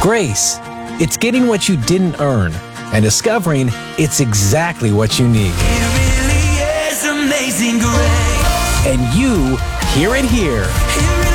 Grace, it's getting what you didn't earn and discovering it's exactly what you need. It really is amazing grace. And you hear it here. It really